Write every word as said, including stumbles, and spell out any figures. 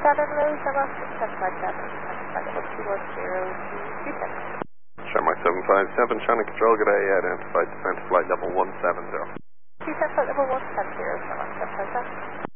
Rose, Sherlock six seven five seven, flight level two one zero two seven. Sherlock seven five seven, Shannon Control, good day, identified descent flight level one seven zero. Descent flight level one seven zero, Sherlock seven five seven.